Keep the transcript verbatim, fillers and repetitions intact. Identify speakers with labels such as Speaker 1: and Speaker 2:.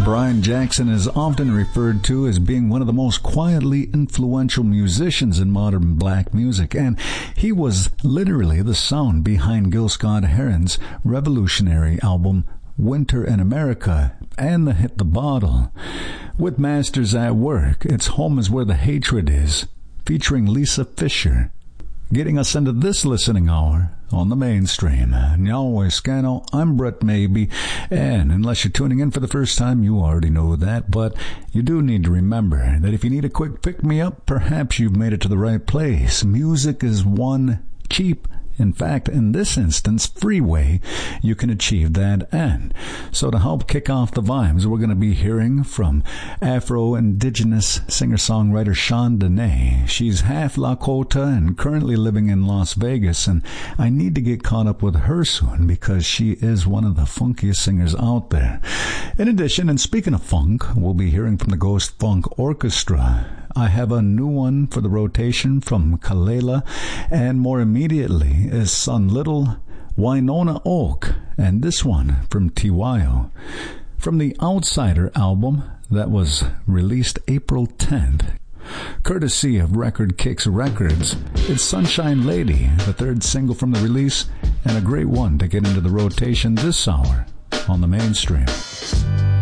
Speaker 1: Brian Jackson is often referred to as being one of the most quietly influential musicians in modern black music, and he was literally the sound behind Gil Scott-Heron's revolutionary album Winter in America and the hit The Bottle. With Masters at Work, It's Home is Where the Hatred Is, featuring Lisa Fischer. Getting us into this listening hour on the mainstream. Nyawwe Scano, I'm Brett Maybe, and unless you're tuning in for the first time, you already know that, but you do need to remember that if you need a quick pick-me-up, perhaps you've made it to the right place. Music is one cheap, in fact, in this instance, free way you can achieve that end. So to help kick off the vibes, we're going to be hearing from Afro-Indigenous singer-songwriter Sean Dene. She's half Lakota and currently living in Las Vegas, and I need to get caught up with her soon because she is one of the funkiest singers out there. In addition, and speaking of funk, we'll be hearing from the Ghost Funk Orchestra. I have a new one for the rotation from Kalela, and more immediately is Son Little, Winona Oak, and this one from Tiwayo. From the Outsider album that was released April tenth, courtesy of Record Kicks Records, it's Sunshine Lady, the third single from the release, and a great one to get into the rotation this hour on the mainstream.